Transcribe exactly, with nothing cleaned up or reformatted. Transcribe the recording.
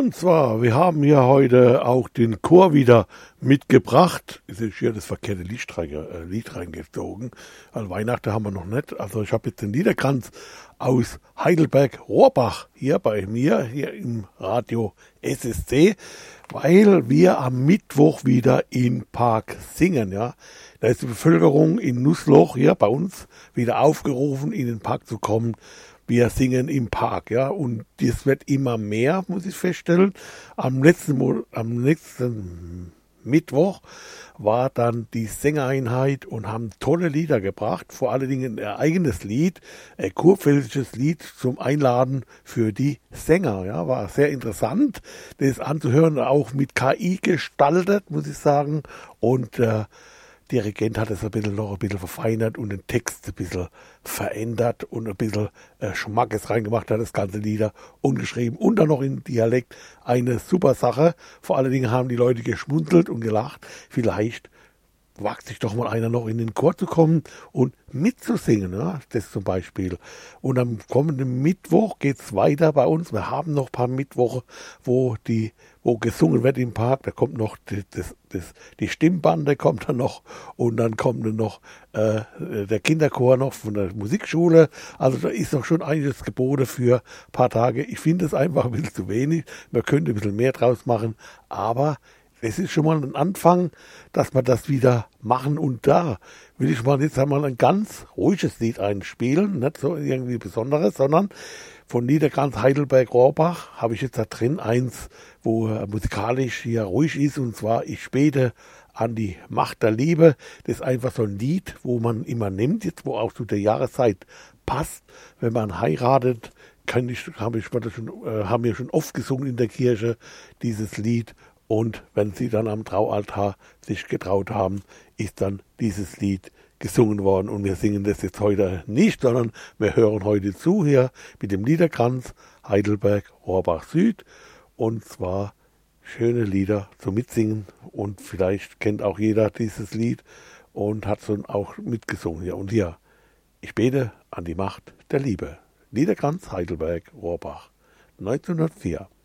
Und zwar, wir haben hier heute auch den Chor wieder mitgebracht. Es ist hier das verkehrte Lied, rein, äh, Lied reingezogen. Also Weihnachten haben wir noch nicht. Also ich habe jetzt den Liederkranz aus Heidelberg-Rohrbach hier bei mir, hier im Radio S S C, weil wir am Mittwoch wieder im Park singen. Ja, da ist die Bevölkerung in Nussloch hier bei uns wieder aufgerufen, in den Park zu kommen. Wir singen im Park, ja, und das wird immer mehr, muss ich feststellen. Am letzten, am letzten Mittwoch war dann die Sängereinheit und haben tolle Lieder gebracht, vor allen Dingen ein eigenes Lied, ein kurpfälzisches Lied zum Einladen für die Sänger, ja, war sehr interessant, das anzuhören, auch mit K I gestaltet, muss ich sagen, und äh, Dirigent hat es ein bisschen noch ein bisschen verfeinert und den Text ein bisschen verändert und ein bisschen äh, Schmackes reingemacht hat, das ganze Lieder umgeschrieben und dann noch in Dialekt. Eine super Sache. Vor allen Dingen haben die Leute geschmunzelt und gelacht. Vielleicht wagt sich doch mal einer noch in den Chor zu kommen und mitzusingen, ja? Das zum Beispiel. Und am kommenden Mittwoch geht's weiter bei uns. Wir haben noch ein paar Mittwoche, wo die, wo gesungen wird im Park. Da kommt noch die, das, das, die Stimmbande kommt dann noch und dann kommt dann noch äh, der Kinderchor noch von der Musikschule. Also da ist noch schon einiges geboten für ein paar Tage. Ich finde es einfach ein bisschen zu wenig. Man könnte ein bisschen mehr draus machen, aber es ist schon mal ein Anfang, dass wir das wieder machen. Und da will ich mal jetzt einmal ein ganz ruhiges Lied einspielen, nicht so irgendwie Besonderes, sondern von Liederkranz Heidelberg-Rohrbach habe ich jetzt da drin eins, wo musikalisch hier ruhig ist, und zwar Ich bete an die Macht der Liebe. Das ist einfach so ein Lied, wo man immer nimmt, jetzt wo auch zu der Jahreszeit passt, wenn man heiratet. Kann ich, habe ich schon, äh, haben wir schon oft gesungen in der Kirche, dieses Lied. Und wenn sie dann am Traualtar sich getraut haben, ist dann dieses Lied gesungen worden. Und wir singen das jetzt heute nicht, sondern wir hören heute zu hier mit dem Liederkranz Heidelberg-Rohrbach Süd. Und zwar schöne Lieder zum Mitsingen. Und vielleicht kennt auch jeder dieses Lied und hat es dann auch mitgesungen. Ja, und hier, ich bete an die Macht der Liebe. Liederkranz Heidelberg-Rohrbach neunzehnhundertvier.